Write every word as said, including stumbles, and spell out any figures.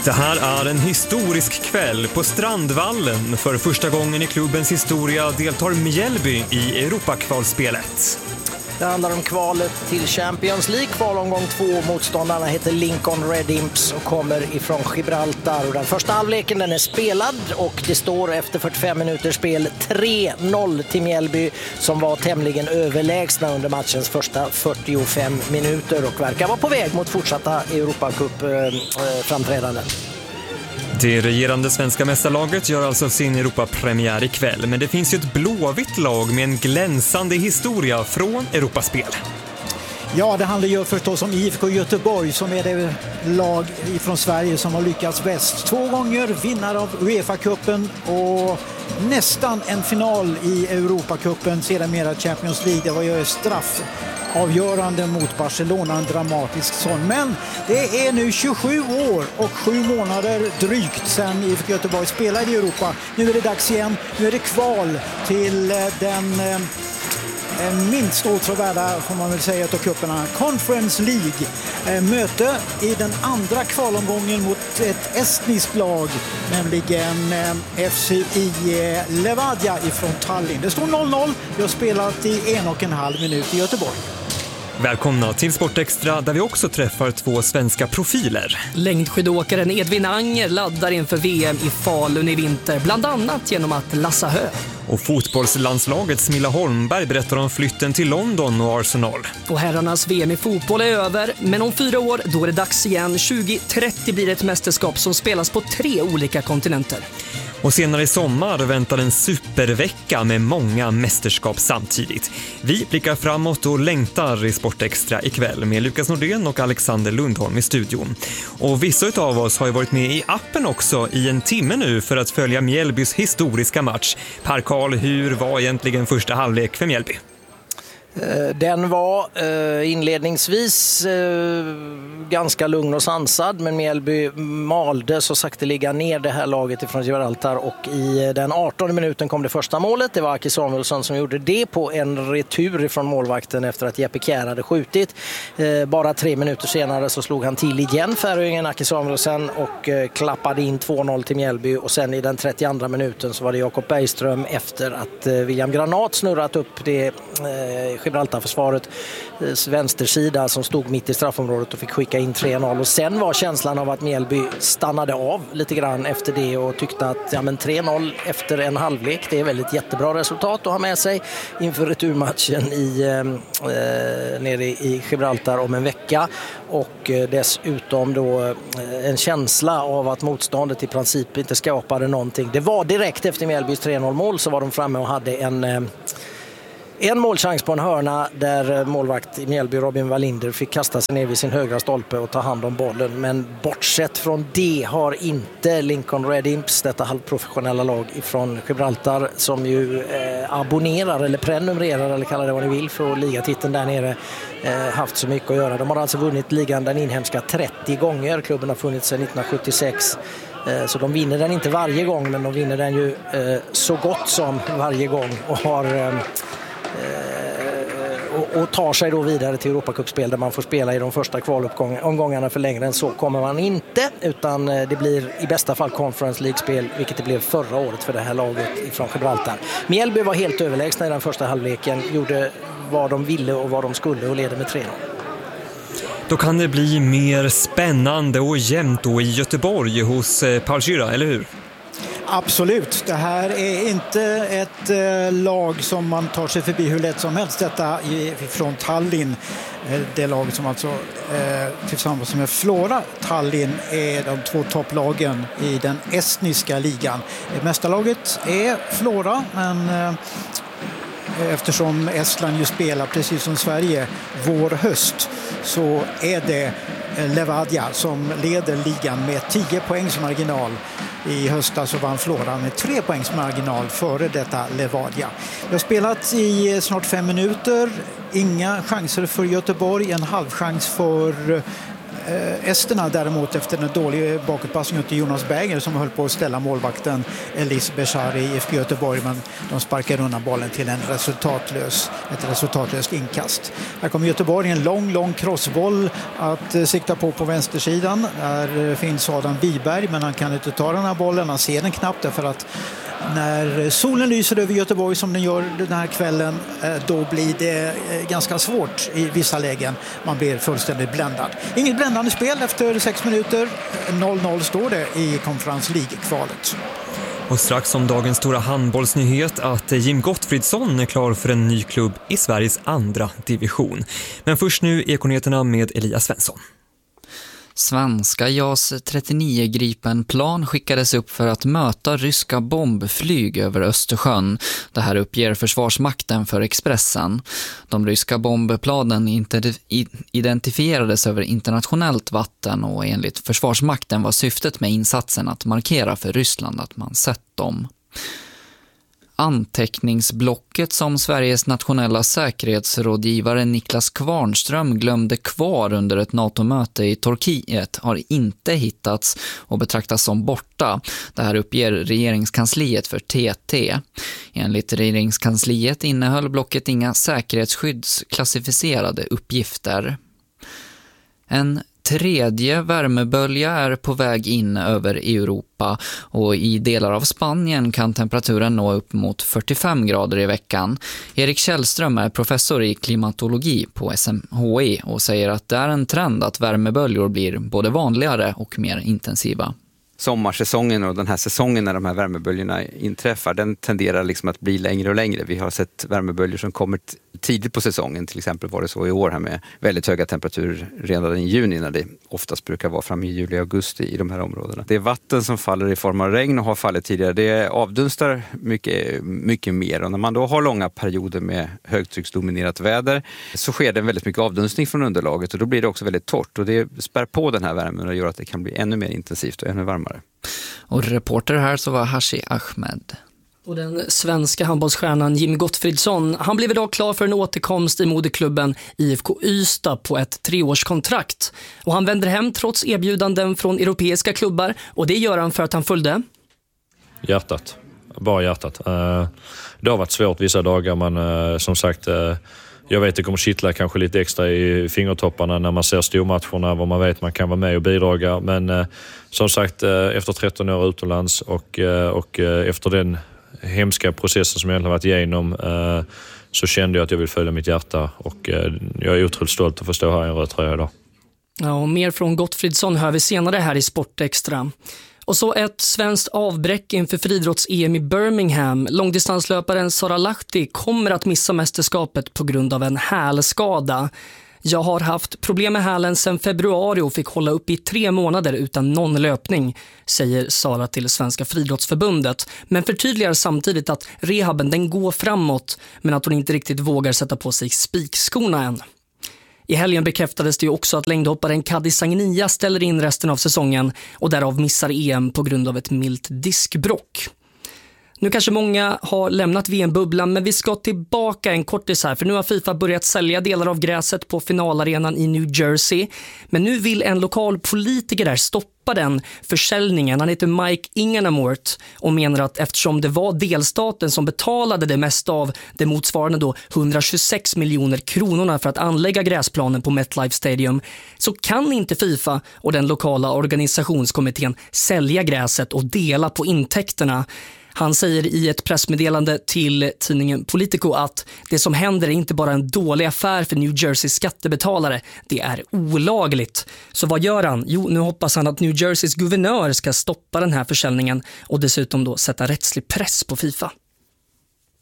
Det här är en historisk kväll på Strandvallen. För första gången i klubbens historia deltar Mjällby i Europakvalspelet. Det handlar om kvalet till Champions League. Kvalomgång två. Motståndarna heter Lincoln Red Imps och kommer ifrån Gibraltar. Och den första halvleken den är spelad och det står efter fyrtiofem minuters spel tre noll till Mjällby som var tämligen överlägsna under matchens första fyrtiofem minuter och verkar vara på väg mot fortsatta Europacup-framträdanden. Det regerande svenska mästarlaget gör alltså sin Europapremiär ikväll, men det finns ju ett blåvitt lag med en glänsande historia från Europaspel. Ja, det handlar ju förstås om I F K Göteborg som är det lag från Sverige som har lyckats bäst. Två gånger vinnare av UEFA-cupen och nästan en final i Europacupen, sedan mera Champions League. Det var ju straff avgörande mot Barcelona, en dramatisk sån. Men det är nu tjugosju år och sju månader drygt sedan I F K Göteborg spelade i Europa. Nu är det dags igen. Nu är det kval till den eh, minst åtråvärda, får man väl säga, av kupperna. Conference League. Eh, möte i den andra kvalomgången mot ett estniskt lag, nämligen eh, F C I eh, Levadia ifrån Tallinn. Det står noll noll. Vi har spelat i en och en halv minut i Göteborg. Välkomna till Sportextra där vi också träffar två svenska profiler. Längdskidåkaren Edvin Anger laddar inför V M i Falun i vinter, bland annat genom att lassa hö. Och fotbollslandslaget Smilla Holmberg berättar om flytten till London och Arsenal. Och herrarnas V M i fotboll är över, men om fyra år då är det dags igen. tjugo trettio blir det ett mästerskap som spelas på tre olika kontinenter. Och senare i sommar väntar en supervecka med många mästerskap samtidigt. Vi blickar framåt och längtar i Sportextra ikväll med Lukas Nordén och Alexander Lundholm i studion. Och vissa av oss har ju varit med i appen också i en timme nu för att följa Mjällbys historiska match. Per Karl, hur var egentligen första halvlek för Mjällby? Den var inledningsvis ganska lugn och sansad, men Mjällby malde så sakta ligga ner det här laget ifrån Gibraltar och i den artonde minuten kom det första målet. Det var Aki Samuelsson som gjorde det på en retur ifrån målvakten efter att Jeppe Kjær hade skjutit. Bara tre minuter senare så slog han till igen, färöingen Aki Samuelsson, och klappade in två noll till Mjällby, och sen i den trettioandra minuten så var det Jakob Bergström efter att William Granat snurrat upp det Gibraltarförsvaret vänstersida som stod mitt i straffområdet och fick skicka in tre noll, och sen var känslan av att Mjällby stannade av lite grann efter det och tyckte att ja, men tre noll efter en halvlek, det är väl ett jättebra resultat att ha med sig inför returmatchen i, eh, nere i Gibraltar om en vecka, och eh, dessutom då eh, en känsla av att motståndet i princip inte skapade någonting. Det var direkt efter Mjällbys tre noll mål så var de framme och hade en eh, En målchans på en hörna där målvakt i Mjällby Robin Wallinder fick kasta sig ner vid sin högra stolpe och ta hand om bollen. Men bortsett från det har inte Lincoln Red Imps, detta halvprofessionella lag ifrån Gibraltar som ju eh, abonnerar eller prenumererar eller kallar det vad ni vill för ligatiteln där nere, eh, haft så mycket att göra. De har alltså vunnit ligan den inhemska trettio gånger. Klubben har funnits sedan nittonhundrasjuttiosex. Så de vinner den inte varje gång, men de vinner den ju eh, så gott som varje gång och har... Eh, Och, och tar sig då vidare till Europacupspel där man får spela i de första kvalomgångarna. För längre än så kommer man inte, utan det blir i bästa fall Conference League-spel, vilket det blev förra året för det här laget från Gibraltar. Mjällby var helt överlägsna i den första halvleken, gjorde vad de ville och vad de skulle och ledde med tre noll. Då kan det bli mer spännande och jämnt då i Göteborg hos Paul Schürrer, eller hur? Absolut. Det här är inte ett eh, lag som man tar sig förbi hur lätt som helst. Detta i, från Tallinn. Eh, det laget som alltså eh, tillsammans med Flora Tallinn är de två topplagen i den estniska ligan. Eh, mästarlaget är Flora, men eh, eftersom Estland ju spelar precis som Sverige vår höst så är det Levadia som leder ligan med tio poängs marginal. I höstas så vann Flora med tre poängs marginal före detta Levadia. Vi har spelat i snart fem minuter. Inga chanser för Göteborg. En halvchans för Eh, Esterna däremot efter den dåliga bakåtpassningen till Jonas Berger som höll på att ställa målvakten Elis Bechari i I F K Göteborg, men de sparkar undan bollen till en resultatlös, ett resultatlöst inkast. Här kommer Göteborg en lång, lång crossboll att eh, sikta på på vänstersidan. Där finns Adam Wiberg, men han kan inte ta den här bollen. Han ser den knappt därför att när solen lyser över Göteborg som den gör den här kvällen, då blir det ganska svårt i vissa lägen. Man blir fullständigt bländad. Inget bländande spel efter sex minuter. noll noll står det i Conference League-kvalet. Och strax om dagens stora handbollsnyhet att Jim Gottfridsson är klar för en ny klubb i Sveriges andra division. Men först nu Ekonyheterna med Elias Svensson. Svenska JAS trettionio Gripen-plan skickades upp för att möta ryska bombflyg över Östersjön. Det här uppger Försvarsmakten för Expressen. De ryska bombplanen identifierades över internationellt vatten och enligt Försvarsmakten var syftet med insatsen att markera för Ryssland att man sett dem. Anteckningsblocket som Sveriges nationella säkerhetsrådgivare Niklas Kvarnström glömde kvar under ett NATO-möte i Turkiet har inte hittats och betraktas som borta. Det här uppger regeringskansliet för T T. Enligt regeringskansliet innehöll blocket inga säkerhetsskyddsklassificerade uppgifter. En tredje värmebölja är på väg in över Europa och i delar av Spanien kan temperaturen nå upp mot fyrtiofem grader i veckan. Erik Källström är professor i klimatologi på S M H I och säger att det är en trend att värmeböljor blir både vanligare och mer intensiva. Sommarsäsongen och den här säsongen när de här värmeböljorna inträffar, den tenderar liksom att bli längre och längre. Vi har sett värmeböljor som kommer tidigt på säsongen. Till exempel var det så i år här med väldigt höga temperaturer redan i juni när det oftast brukar vara fram i juli och augusti i de här områdena. Det är vatten som faller i form av regn och har fallit tidigare. Det avdunstar mycket, mycket mer och när man då har långa perioder med högtrycksdominerat väder så sker det väldigt mycket avdunstning från underlaget och då blir det också väldigt torrt och det spär på den här värmen och gör att det kan bli ännu mer intensivt och ännu varmare. Och reporter här så var Hashi Ahmed. Och den svenska handbollsstjärnan Jim Gottfridsson, han blev idag klar för en återkomst i moderklubben I F K Ystad på ett treårskontrakt. Och han vänder hem trots erbjudanden från europeiska klubbar och det gör han för att han följde hjärtat, bara hjärtat. Det har varit svårt vissa dagar men som sagt jag vet att det kommer kittla kanske lite extra i fingertopparna när man ser stormatcherna, vad man vet man kan vara med och bidraga. Men eh, som sagt, eh, efter tretton år utomlands och, eh, och eh, efter den hemska processen som jag har varit igenom eh, så kände jag att jag vill följa mitt hjärta och eh, jag är otroligt stolt att få stå här i en röd tröja idag. Ja, och mer från Gottfridsson hör vi senare här i Sportextra. Och så ett svenskt avbräck inför friidrotts-E M i Birmingham. Långdistanslöparen Sara Lahti kommer att missa mästerskapet på grund av en hälskada. Jag har haft problem med hälen sedan februari och fick hålla upp i tre månader utan någon löpning, säger Sara till Svenska friidrottsförbundet. Men förtydligar samtidigt att rehaben den går framåt men att hon inte riktigt vågar sätta på sig spikskorna än. I helgen bekräftades det ju också att längdhopparen Kadi Sagnia ställer in resten av säsongen och därav missar E M på grund av ett milt diskbråck. Nu kanske många har lämnat V M-bubblan men vi ska tillbaka en kortis här för nu har FIFA börjat sälja delar av gräset på finalarenan i New Jersey. Men nu vill en lokal politiker där stoppa den försäljningen. Han heter Mike Inganamort och menar att eftersom det var delstaten som betalade det mesta av det motsvarande då hundratjugosex miljoner kronorna för att anlägga gräsplanen på MetLife Stadium så kan inte FIFA och den lokala organisationskommittén sälja gräset och dela på intäkterna. Han säger i ett pressmeddelande till tidningen Politico att det som händer är inte bara en dålig affär för New Jerseys skattebetalare, det är olagligt. Så vad gör han? Jo, nu hoppas han att New Jerseys guvernör ska stoppa den här försäljningen och dessutom då sätta rättslig press på FIFA.